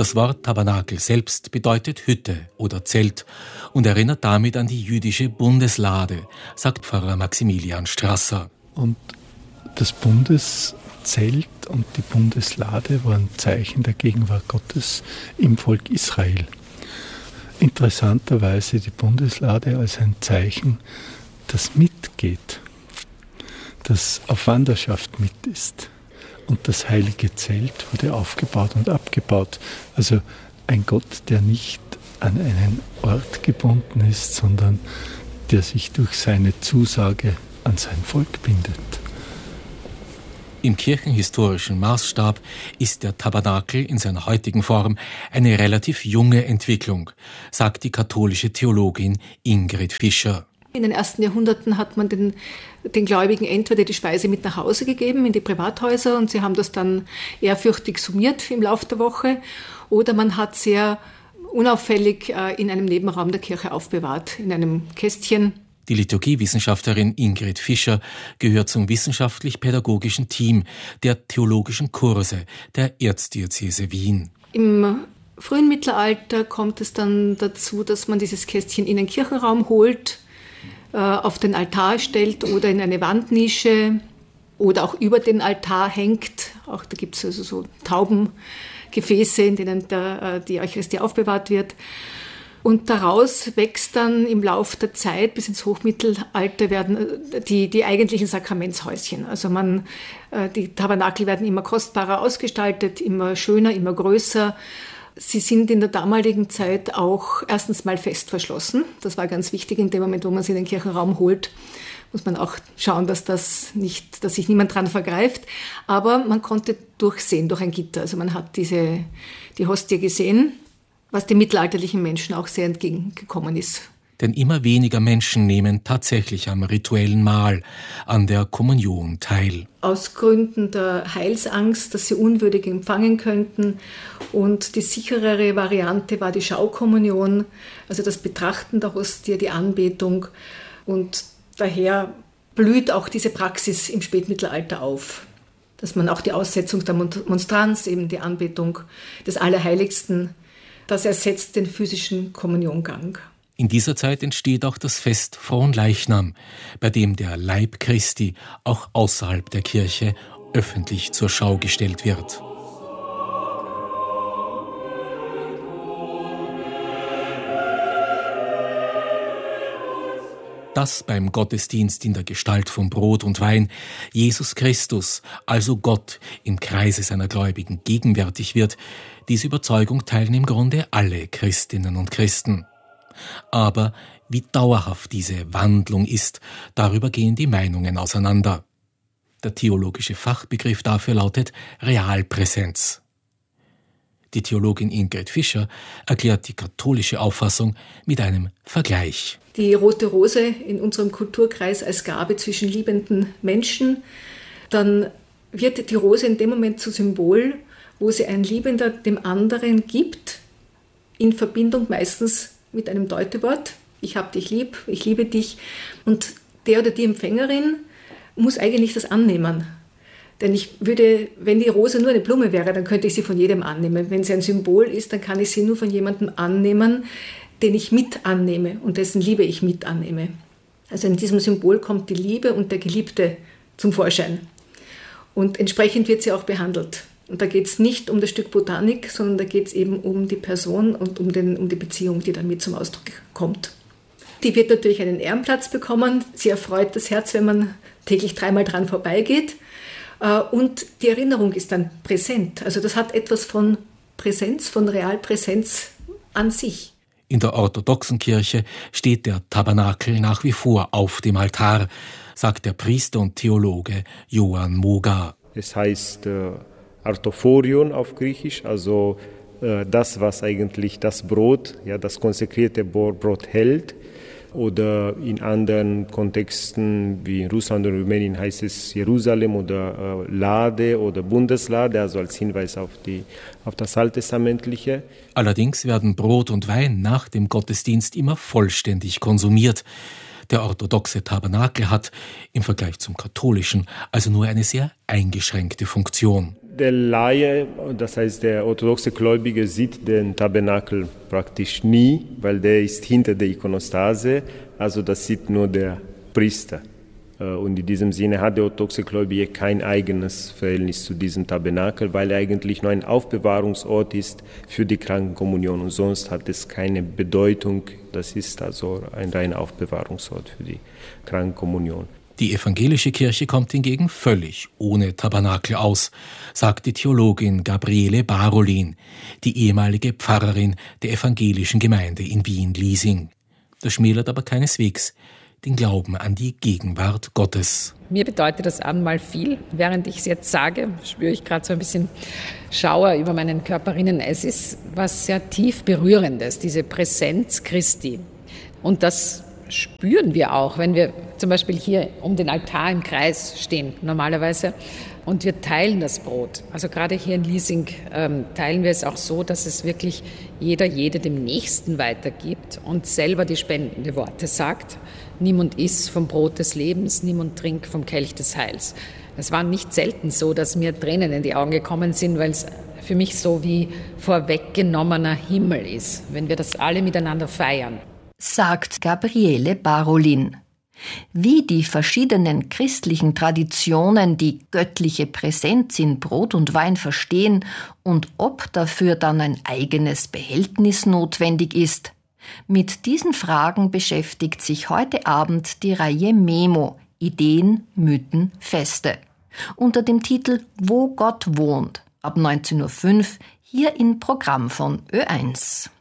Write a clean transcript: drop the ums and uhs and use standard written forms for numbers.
Das Wort Tabernakel selbst bedeutet Hütte oder Zelt und erinnert damit an die jüdische Bundeslade, sagt Pfarrer Maximilian Strasser. Und das Bundeszelt und die Bundeslade waren Zeichen der Gegenwart Gottes im Volk Israel. Interessanterweise die Bundeslade als ein Zeichen, das mitgeht, das auf Wanderschaft mit ist. Und das heilige Zelt wurde aufgebaut und abgebaut. Also ein Gott, der nicht an einen Ort gebunden ist, sondern der sich durch seine Zusage an sein Volk bindet. Im kirchenhistorischen Maßstab ist der Tabernakel in seiner heutigen Form eine relativ junge Entwicklung, sagt die katholische Theologin Ingrid Fischer. In den ersten Jahrhunderten hat man den Gläubigen entweder die Speise mit nach Hause gegeben in die Privathäuser und sie haben das dann ehrfürchtig summiert im Laufe der Woche, oder man hat sehr unauffällig in einem Nebenraum der Kirche aufbewahrt, in einem Kästchen. Die Liturgiewissenschaftlerin Ingrid Fischer gehört zum wissenschaftlich-pädagogischen Team der theologischen Kurse der Erzdiözese Wien. Im frühen Mittelalter kommt es dann dazu, dass man dieses Kästchen in den Kirchenraum holt, auf den Altar stellt oder in eine Wandnische oder auch über den Altar hängt. Auch da gibt es also so Taubengefäße, in denen die Eucharistie aufbewahrt wird. Und daraus wächst dann im Lauf der Zeit bis ins Hochmittelalter werden die eigentlichen Sakramentshäuschen. Also die Tabernakel werden immer kostbarer ausgestaltet, immer schöner, immer größer. Sie sind in der damaligen Zeit auch erstens mal fest verschlossen. Das war ganz wichtig. In dem Moment, wo man sie in den Kirchenraum holt, muss man auch schauen, dass sich niemand dran vergreift. Aber man konnte durchsehen durch ein Gitter. Also man hat die Hostie gesehen, was den mittelalterlichen Menschen auch sehr entgegengekommen ist. Denn immer weniger Menschen nehmen tatsächlich am rituellen Mahl, an der Kommunion teil. Aus Gründen der Heilsangst, dass sie unwürdig empfangen könnten. Und die sicherere Variante war die Schaukommunion, also das Betrachten der Hostie, die Anbetung. Und daher blüht auch diese Praxis im Spätmittelalter auf, dass man auch die Aussetzung der Monstranz, eben die Anbetung des Allerheiligsten, das ersetzt den physischen Kommuniongang. In dieser Zeit entsteht auch das Fest Fronleichnam, bei dem der Leib Christi auch außerhalb der Kirche öffentlich zur Schau gestellt wird. Dass beim Gottesdienst in der Gestalt von Brot und Wein Jesus Christus, also Gott, im Kreise seiner Gläubigen gegenwärtig wird, diese Überzeugung teilen im Grunde alle Christinnen und Christen. Aber wie dauerhaft diese Wandlung ist, darüber gehen die Meinungen auseinander. Der theologische Fachbegriff dafür lautet Realpräsenz. Die Theologin Ingrid Fischer erklärt die katholische Auffassung mit einem Vergleich. Die rote Rose in unserem Kulturkreis als Gabe zwischen liebenden Menschen, dann wird die Rose in dem Moment zu Symbol, wo sie ein Liebender dem anderen gibt, in Verbindung meistens mit einem Deutewort. Ich hab dich lieb, ich liebe dich. Und der oder die Empfängerin muss eigentlich das annehmen. Denn wenn die Rose nur eine Blume wäre, dann könnte ich sie von jedem annehmen. Wenn sie ein Symbol ist, dann kann ich sie nur von jemandem annehmen, den ich mit annehme und dessen Liebe ich mit annehme. Also in diesem Symbol kommt die Liebe und der Geliebte zum Vorschein. Und entsprechend wird sie auch behandelt. Und da geht es nicht um das Stück Botanik, sondern da geht es eben um die Person und um die Beziehung, die damit zum Ausdruck kommt. Die wird natürlich einen Ehrenplatz bekommen. Sie erfreut das Herz, wenn man täglich 3-mal dran vorbeigeht. Und die Erinnerung ist dann präsent. Also das hat etwas von Präsenz, von Realpräsenz an sich. In der orthodoxen Kirche steht der Tabernakel nach wie vor auf dem Altar, sagt der Priester und Theologe Johann Moga. Es heißt Artophorion auf Griechisch, also das, was eigentlich das Brot, ja, das konsekrierte Brot hält. Oder in anderen Kontexten wie in Russland und Rumänien heißt es Jerusalem oder Lade oder Bundeslade, also als Hinweis auf das Alttestamentliche. Allerdings werden Brot und Wein nach dem Gottesdienst immer vollständig konsumiert. Der orthodoxe Tabernakel hat im Vergleich zum katholischen also nur eine sehr eingeschränkte Funktion. Der Laie, das heißt der orthodoxe Gläubige, sieht den Tabernakel praktisch nie, weil der ist hinter der Ikonostase, also das sieht nur der Priester. Und in diesem Sinne hat der orthodoxe Gläubige kein eigenes Verhältnis zu diesem Tabernakel, weil er eigentlich nur ein Aufbewahrungsort ist für die Krankenkommunion und sonst hat es keine Bedeutung. Das ist also ein reiner Aufbewahrungsort für die Krankenkommunion. Die evangelische Kirche kommt hingegen völlig ohne Tabernakel aus, sagt die Theologin Gabriele Barolin, die ehemalige Pfarrerin der evangelischen Gemeinde in Wien-Liesing. Das schmälert aber keineswegs den Glauben an die Gegenwart Gottes. Mir bedeutet das Abendmahl viel. Während ich es jetzt sage, spüre ich gerade so ein bisschen Schauer über meinen Körperinnen. Es ist was sehr tief Berührendes, diese Präsenz Christi. Und das spüren wir auch, wenn wir zum Beispiel hier um den Altar im Kreis stehen, normalerweise, und wir teilen das Brot. Also gerade hier in Liesing teilen wir es auch so, dass es wirklich jede dem Nächsten weitergibt und selber die spendende Worte sagt. Nimm und iss vom Brot des Lebens, nimm und trink vom Kelch des Heils. Es war nicht selten so, dass mir Tränen in die Augen gekommen sind, weil es für mich so wie vorweggenommener Himmel ist, wenn wir das alle miteinander feiern. Sagt Gabriele Barolin. Wie die verschiedenen christlichen Traditionen die göttliche Präsenz in Brot und Wein verstehen und ob dafür dann ein eigenes Behältnis notwendig ist, mit diesen Fragen beschäftigt sich heute Abend die Reihe Memo – Ideen, Mythen, Feste unter dem Titel Wo Gott wohnt ab 19.05 Uhr hier im Programm von Ö1.